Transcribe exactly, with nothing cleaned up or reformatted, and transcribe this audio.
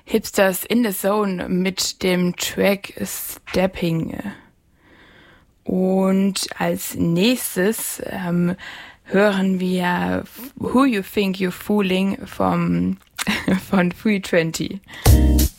Hipsters in the Zone mit dem Track Stepping. Und als nächstes ähm, hören wir Who You Think You're Fooling vom, von three twenty.